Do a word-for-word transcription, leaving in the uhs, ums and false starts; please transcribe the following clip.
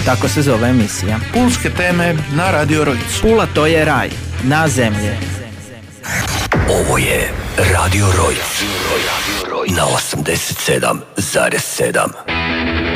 tako se zove emisija. Pulske teme na Radio Rojc. Pula, to je raj, na zemlji. Ovo je Radio Rojc na osamdeset sedam zarez sedam.